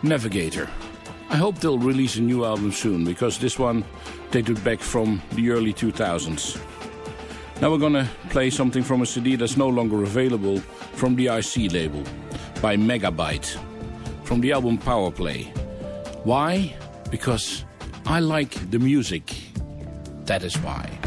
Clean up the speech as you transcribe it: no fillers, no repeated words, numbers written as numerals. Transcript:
Navigator. I hope they'll release a new album soon, because this one dated back from the early 2000s. Now we're gonna play something from a CD that's no longer available from the IC label, by Megabyte, from the album Powerplay. Why? Because I like the music. That is why.